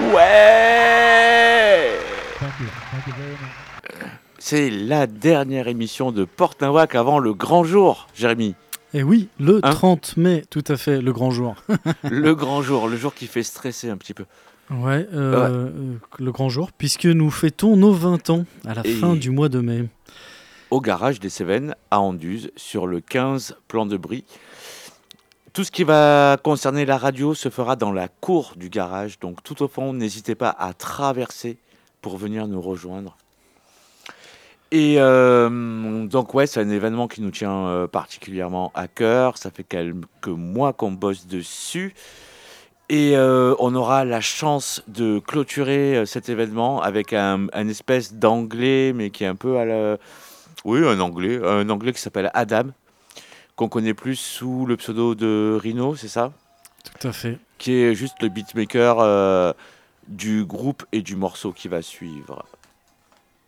Ouais. Thank you. Thank you very much. C'est la dernière émission de Porte Nawak avant le grand jour, Jérémy. Et oui, le Hein 30 mai, tout à fait, le grand jour. Le grand jour, le jour qui fait stresser un petit peu. Ouais, Ouais. le grand jour, puisque nous fêtons nos 20 ans à la Et fin du mois de mai. au garage des Cévennes, à Anduze, sur le 15 plan de Brie. Tout ce qui va concerner la radio se fera dans la cour du garage. Donc tout au fond, n'hésitez pas à traverser pour venir nous rejoindre. Et donc ouais, c'est un événement qui nous tient particulièrement à cœur. Ça fait quelques mois qu'on bosse dessus. Et on aura la chance de clôturer cet événement avec un espèce d'anglais, mais qui est un peu à la... Oui, un anglais qui s'appelle Adam, qu'on connaît plus sous le pseudo de Rhino, c'est ça? Tout à fait. Qui est juste le beatmaker du groupe et du morceau qui va suivre.